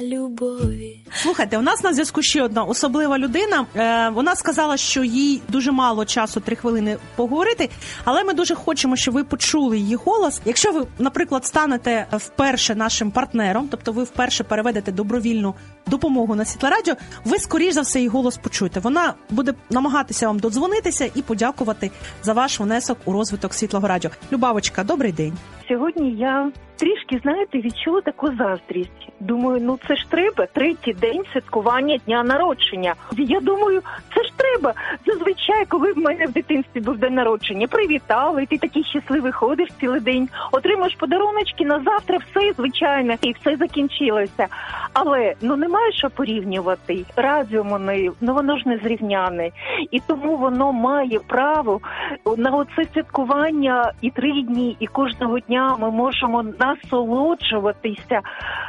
любові. Слухайте, у нас на зв'язку ще одна особлива людина. Вона сказала, що їй дуже мало часу, 3 хвилини поговорити, але ми дуже хочемо, щоб ви почули її голос. Якщо ви, наприклад, станете вперше нашим партнером, тобто ви вперше переведете добровільну допомогу на Світлорадіо, ви, скоріш за все, її голос почуєте. Вона буде намагатися вам додзвонитися і подякувати за ваш внесок у розвиток Світлого Радіо. Любавочка, добрий день. Сьогодні я трішки, знаєте, відчула таку заздрість. Думаю, це ж треба, 3-й день святкування дня народження. Я думаю, це ж треба. Зазвичай, коли в мене в дитинстві був день народження, привітали, ти такий щасливий ходиш цілий день, отримаєш подаруночки, на завтра все звичайно, і все закінчилося. Але, немає що порівнювати. Радіо воно ж не зрівняне. І тому воно має право на оце святкування і 3 дні, і кожного дня ми можемо насолоджуватися.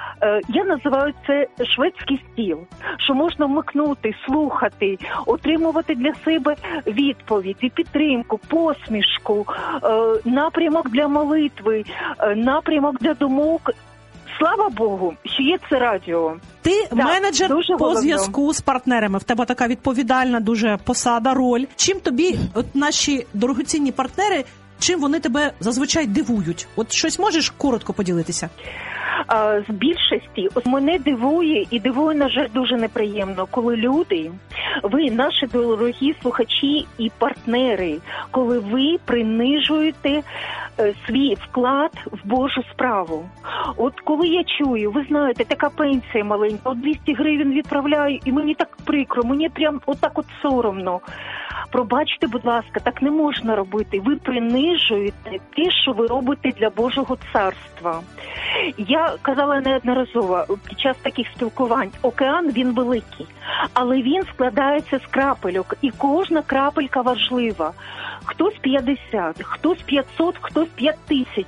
Я називаю це шведський стіл, що можна вмикнути, слухати, отримувати для себе відповідь і підтримку, посмішку, напрямок для молитви, напрямок для думок. Слава Богу, що є це радіо. Ти менеджер по зв'язку з партнерами. В тебе така відповідальна дуже посада, роль. Чим тобі наші дорогоцінні партнери, чим вони тебе зазвичай дивують? От щось можеш коротко поділитися? З більшості мене дивує, і дивує, на жаль, дуже неприємно, коли люди, ви, наші дорогі слухачі і партнери, коли ви принижуєте свій вклад в Божу справу. От коли я чую, ви знаєте, така пенсія маленька, 200 гривень відправляю, і мені так прикро, мені прям отак соромно. Пробачте, будь ласка, так не можна робити. Ви принижуєте те, що ви робите для Божого царства. Я казала неодноразово під час таких спілкувань, океан, він великий, але він складається з крапельок, і кожна крапелька важлива. Хтось 50, хтось 500, хтось 5000.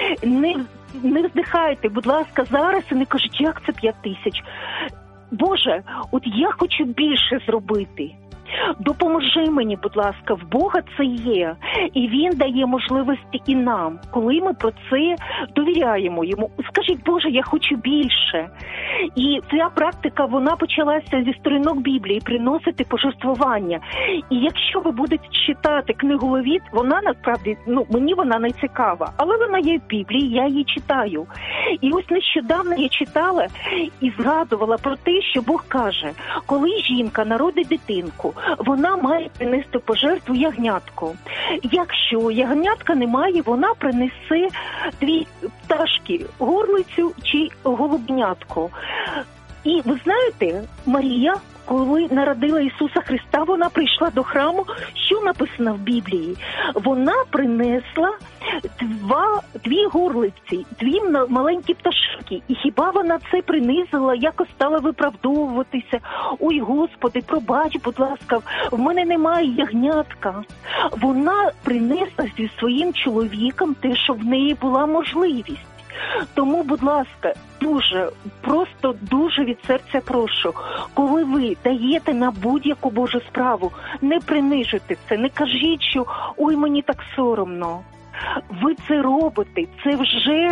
Не вздихайте, будь ласка, зараз і не кажіть, як це 5000. Боже, от я хочу більше зробити. Допоможи мені, будь ласка, в Бога це є. І Він дає можливості і нам, коли ми про це довіряємо Йому. Скажіть, Боже, я хочу більше. І ця практика, вона почалася зі сторінок Біблії, приносити пожертвування. І якщо ви будете читати книгу Левіт, вона насправді, мені вона не цікава, але вона є в Біблії, я її читаю. І ось нещодавно я читала і згадувала про те, що Бог каже, коли жінка народить дитинку, вона має принести пожертву ягнятку. Якщо ягнятка немає, вона принесе 2 пташки, горлицю чи голубнятку. І ви знаєте, Марія, коли народила Ісуса Христа, вона прийшла до храму. Що написано в Біблії? Вона принесла 2 горлиці, 2 маленькі пташки. І хіба вона це принизила, якось стала виправдовуватися? Ой, Господи, пробач, будь ласка, в мене немає ягнятка. Вона принесла зі своїм чоловіком те, що в неї була можливість. Тому, будь ласка, просто дуже від серця прошу, коли ви даєте на будь-яку Божу справу, не принижуйте це, не кажіть, що «ой, мені так соромно». Ви це робите, це вже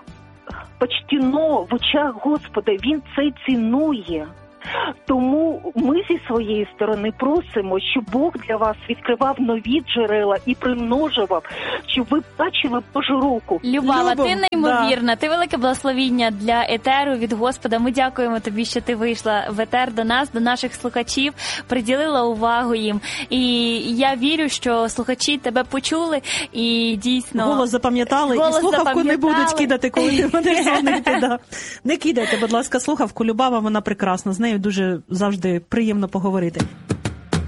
почтено в очах Господа, Він це цінує. Тому ми зі своєї сторони просимо, щоб Бог для вас відкривав нові джерела і примножував, щоб ви бачили Божу руку. Любава, ти неймовірна, ти велике благословіння для етеру від Господа. Ми дякуємо тобі, що ти вийшла в етер до нас, до наших слухачів, приділила увагу їм. І я вірю, що слухачі тебе почули і дійсно... Голос запам'ятали, і слухавку не будуть кидати, коли ти будеш дзвонити. Не кидайте, будь ласка, слухавку. Любава, вона прекрасна, з нею дуже завжди приємно поговорити.